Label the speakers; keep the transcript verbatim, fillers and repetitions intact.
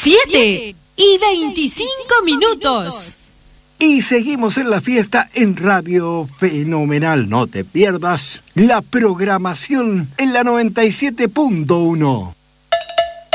Speaker 1: siete y veinticinco minutos.
Speaker 2: Y seguimos en la fiesta en Radio Fenomenal. No te pierdas la programación en la noventa y siete punto uno.